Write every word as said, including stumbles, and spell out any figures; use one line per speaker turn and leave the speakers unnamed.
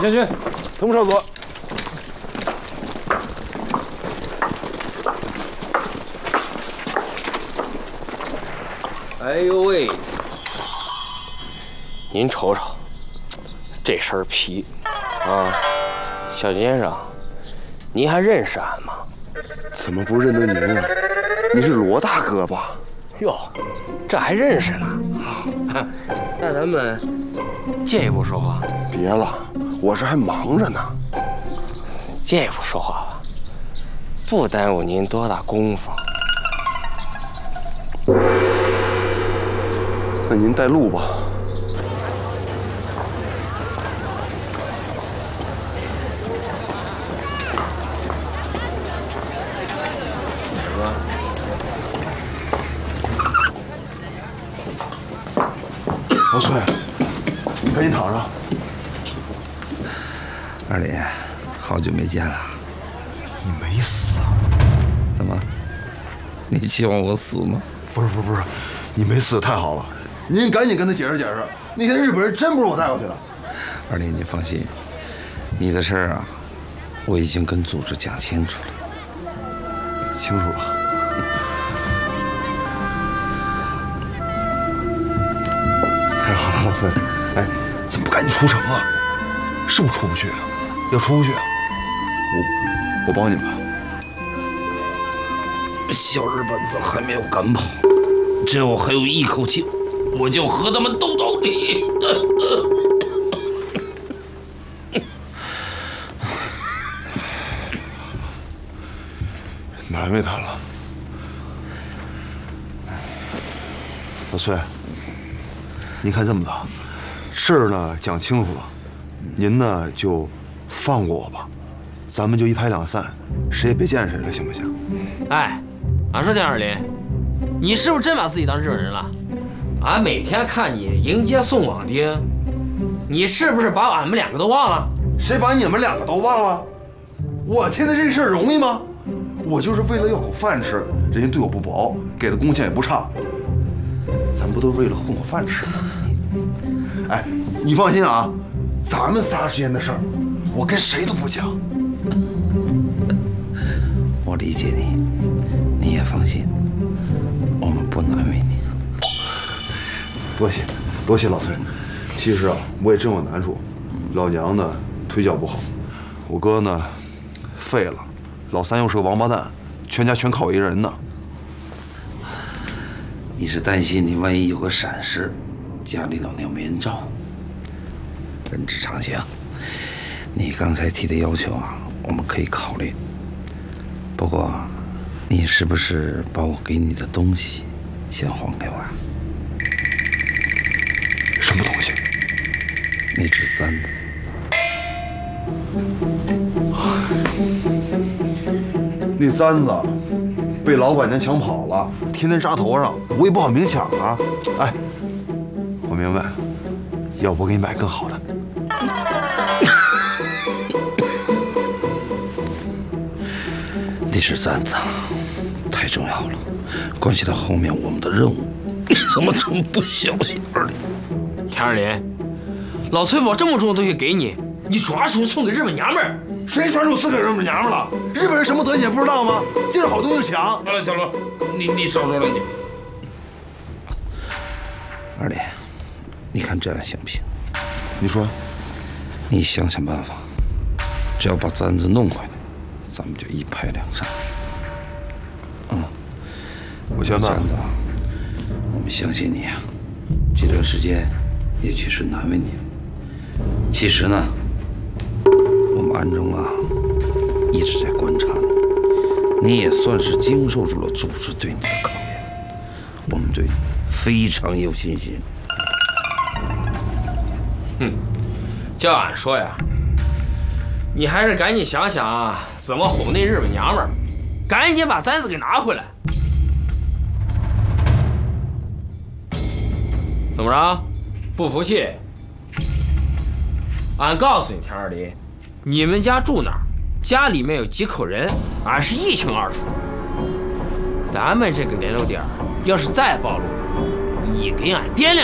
下去。
同步少佐。
哎呦喂！您瞅瞅，这身皮啊，小先生，您还认识俺吗？
怎么不认得您啊？你是罗大哥吧？
哟，这还认识呢。那咱们进一步说话。
别了，我这还忙着呢。
进一步说话吧，不耽误您多大功夫。
那您带路吧。老崔，你赶紧躺上。
二李，好久没见了。
你没死啊？
怎么？你希望我死吗？
不是不是不是，你没死太好了。您赶紧跟他解释解释，那些日本人真不是我带过去的。
二李，你放心，你的事儿啊，我已经跟组织讲清楚了。
清楚了。太好了，老崔。哎，怎么不赶紧出城啊？是不是出不去啊？要出不去，我我帮你们。
小日本子还没有赶跑，只要我还有一口气，我就和他们斗到底。
难为他了。老崔，您看这么的，事儿呢讲清楚了，您呢就放过我吧，咱们就一拍两散，谁也别见谁了，行不行？
哎，俺说田二林，你是不是真把自己当日本人了？俺每天看你迎接送往的，你是不是把俺们两个都忘了？
谁把你们两个都忘了？我天天这事儿容易吗？我就是为了要口饭吃，人家对我不薄，给的工钱也不差，咱不都是为了混口饭吃吗？哎，你放心啊，咱们仨之间的事儿，我跟谁都不讲。
我理解你，你也放心，我们不难为你。
多谢，多谢老崔。其实啊，我也真有难处。老娘呢腿脚不好，我哥呢废了，老三又是个王八蛋，全家全靠我一人呢。
你是担心你万一有个闪失，家里老娘没人照顾。人之常情，你刚才提的要求啊，我们可以考虑。不过，你是不是把我给你的东西先还给我啊？
什么东西？
那只簪子。
那簪子被老板娘抢跑了，天天扎头上，我也不好明抢啊。哎，我明白，要不我给你买更好的。
那只簪子太重要了，关系到后面我们的任务。你怎么这么不小心？二林，
田二林，老崔把这么重的东西给你，你抓住送给日本娘们儿？
谁抓住送给日本娘们了？日本人什么德行也不知道吗？见着好东西就抢。
好了，小罗，你你少说两句。二林，你看这样行不行？
你说，
你想想办法，只要把簪子弄回来，咱们就一拍两散。嗯，
我想办法。
簪子，我们相信你啊。这段时间也确实难为你了。其实呢，我们暗中啊一直在观察你，你也算是经受住了组织对你的考验。我们对你非常有信心。
哼，叫俺说呀，你还是赶紧想想啊，怎么哄那日本娘们儿，赶紧把簪子给拿回来。怎么着？不服气？俺告诉你，田二林，你们家住哪儿？家里面有几口人，俺是一清二楚。咱们这个联络点要是再暴露了，你给俺掂量。